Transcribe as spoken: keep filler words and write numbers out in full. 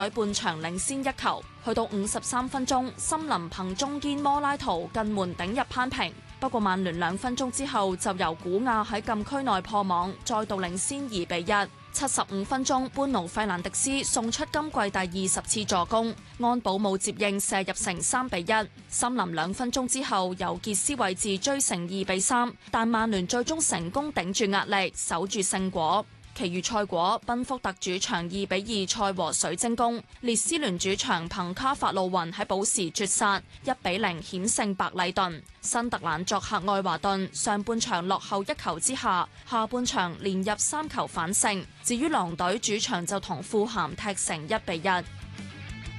半場領先一球，去到五十三分鐘，森林憑中堅摩拉圖近門頂入扳平。不過曼聯兩分鐘之後就由古亞喺禁區內破網，再度領先二比一。七十五分鐘，般奴費蘭迪斯送出今季第二十次助攻，安保姆接應射入成三比一。森林兩分鐘之後由傑斯位置追成二比三，但曼聯最終成功頂住壓力，守住勝果。其餘賽果，賓福特主場二比二賽和水晶宮，列斯聯主場憑卡法路雲喺補時絕殺，一比零險勝白禮頓。新特蘭作客愛華頓，上半場落後一球之下，下半場連入三球反勝。至於狼隊主場就同富咸踢成一比一。